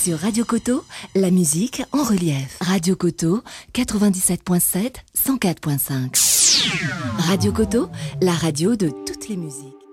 Sur Radio Koto, la musique en relief. Radio Koto, 97.7, 104.5. Radio Koto, la radio de toutes les musiques.